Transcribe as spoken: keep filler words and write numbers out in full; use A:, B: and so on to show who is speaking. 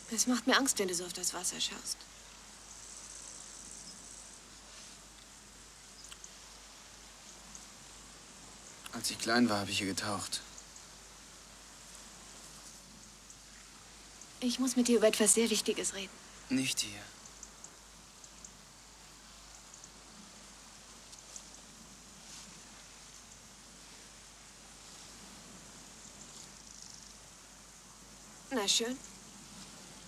A: Es macht mir Angst, wenn du so auf das Wasser schaust.
B: Als ich klein war, habe ich hier getaucht.
A: Ich muss mit dir über etwas sehr Wichtiges reden.
B: Nicht hier.
A: Na schön.